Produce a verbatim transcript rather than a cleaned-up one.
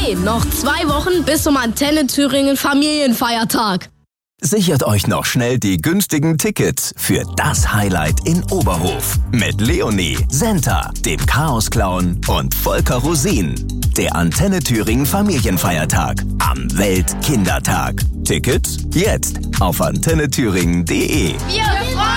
Hey, noch zwei Wochen bis zum Antenne Thüringen Familienfeiertag. Sichert euch noch schnell die günstigen Tickets für das Highlight in Oberhof mit Leonie, Senta, dem Chaos-Clown und Volker Rosin. Der Antenne Thüringen Familienfeiertag am Weltkindertag. Tickets jetzt auf antenne thüringen punkt de. Wir